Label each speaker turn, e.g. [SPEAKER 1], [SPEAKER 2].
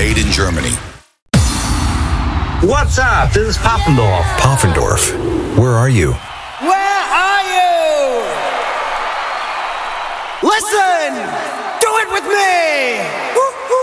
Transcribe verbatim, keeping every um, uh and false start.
[SPEAKER 1] made in Germany.
[SPEAKER 2] What's up? This is Poppendorf.
[SPEAKER 3] Poppendorf, where are you?
[SPEAKER 4] Where are you? Listen! Do it with me!